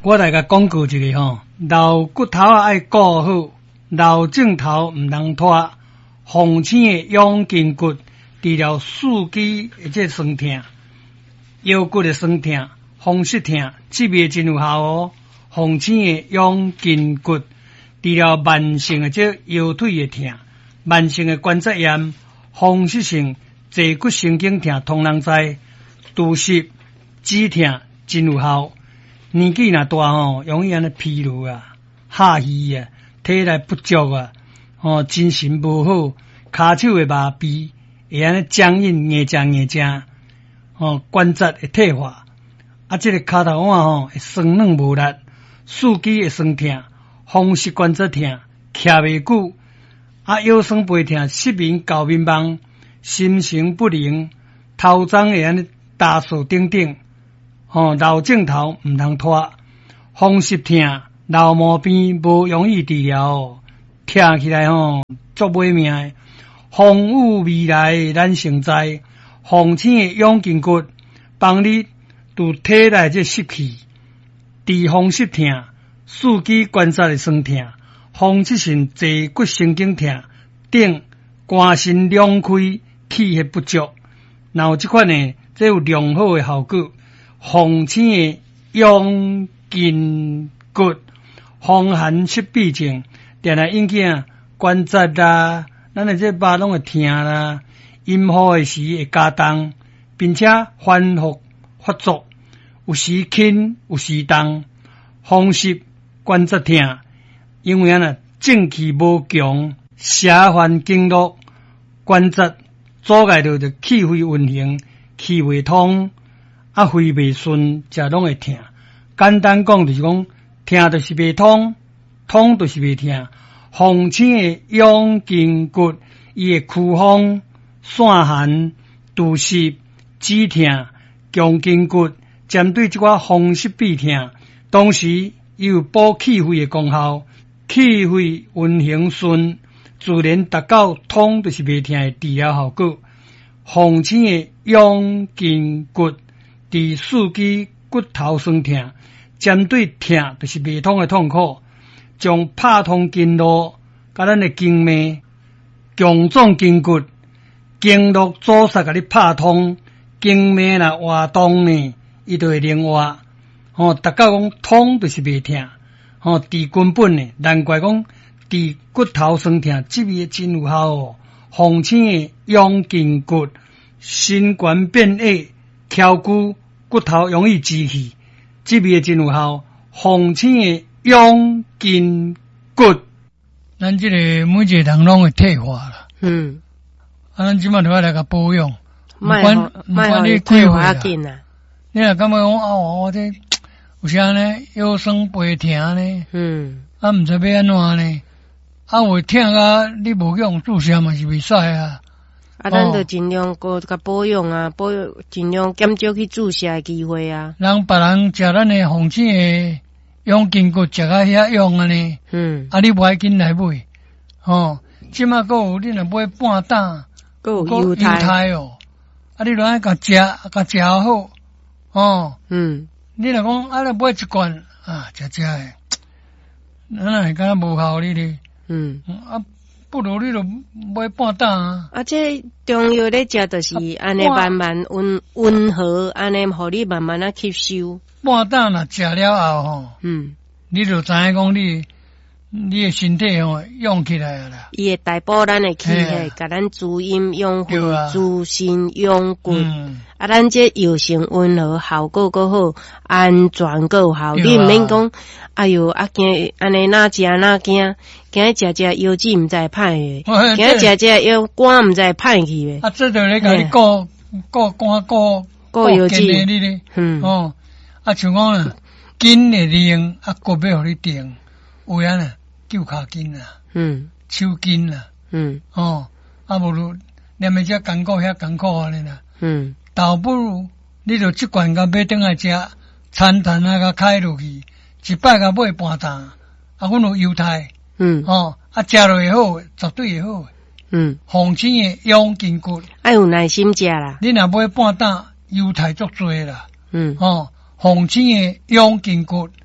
我来甲广告一个吼，老骨头爱顾好，老镜头毋通拖。红星的养筋骨，治疗四肢的酸痛、腰骨的酸痛、风湿痛，这味真有效哦。红星的养筋骨，治疗慢性的腰腿的痛、慢性的关节炎、风湿性坐骨神经痛，通人知。肚湿、止痛真有效。年纪若大吼，容易安尼疲劳啊、下虚啊、体力不足啊，精神无好，骹手会麻痹，会安尼僵硬、硬正，关节会退化，这个骹头腕会酸软无力，四肢会酸痛，风湿关节痛，徛袂久，腰酸背痛，失眠、搞迷茫，心神不宁，头鬃会安尼打扫等等。老镜头毋通拖，风湿痛、老毛病无容易治疗，听起来足买命的。风雨未来咱成灾，红星的养筋骨，帮你除体内这湿气，治风湿痛、四肢关节的酸痛、风湿性坐骨神经痛等，肝肾两开、气血不足，然后这款呢，这有良好的效果。红星的养筋骨，风寒湿痹症，定来引起关节啦，咱的这肉拢会痛啦，阴雨的时会加重，并且反复发作，有时轻，有时重，风湿关节痛，因为正气无强，邪烦经络，关节阻碍到气血运行，气未通。肺未顺，这拢会痛。简单讲就是讲，痛就是未通，通就是未痛。红星的养筋骨，伊会驱风、散寒、肚湿、止痛、强筋骨，针对这款风湿痹痛，同时伊有补气血的功效，气血运行顺，自然达到通就是未痛的治疗效果。红星的养筋骨。治四肢骨头酸痛，针对痛就是未通的痛苦，将拍通经络，甲咱的经脉、强壮筋骨、经络阻塞，甲你拍通，经脉若活动呢，伊就会灵活。达到讲通就是未痛，治根本呢，难怪讲治骨头酸痛，这味真有效哦。红星的养筋骨，心肝变矮、翘骨。骨头容易积气，这味真有效。红星的养筋骨，咱这个每一个人拢会退化啦。咱即摆就要来个保养，不管你几岁啦。你若感觉讲我这有啥呢？腰酸背痛呢？毋知要安怎呢？会痛啊！你无用注射嘛是袂使啊。 咱就尽量甲保养啊，尽量减少去注射的机会啊。 让别人食咱的红星的养筋骨，食到遐用啊呢。你无要紧来买，即马还有你若买半担， 还有犹太哦。你若爱甲食好，你若讲买一罐食的，咱会敢无效你咧。不如你就买半担这中药咧食就是安尼慢慢温和，安尼互你慢慢吸收。 半担若食了后你就知影讲你的身体用起来啦。 伊会大补咱的气血，甲咱滋阴养肺、滋肾养骨。咱这药性温和，效果够好，安全够有效。你毋免讲，哎哟，惊安尼哪食哪惊。今日食腰子毋知歹诶，今日食腰肝毋知歹去诶。 这就咧甲你顾肝顾腰子你咧。像讲啦，筋会灵，骨要互你定，有影啦，救骹筋啦，手筋啦，无如念诶遮艰苦遐艰苦安尼啦。倒不如你就即罐甲买转来食，餐坛甲开落去，一摆甲买半担，阮有犹太。食落会好，绝对会好。红星的养筋骨， 爱有耐心食啦。 你若买半担，犹太足多啦。红星的养筋骨，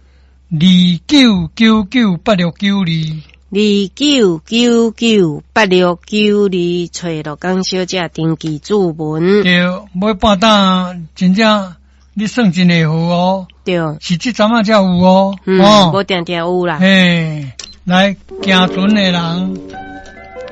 29998692。 29998692，找罗江小姐登记注文。 对，每半档真正你算真会好哦。 对， 是这阵仔才有哦。 无定定有啦。 嘿，来行船的人。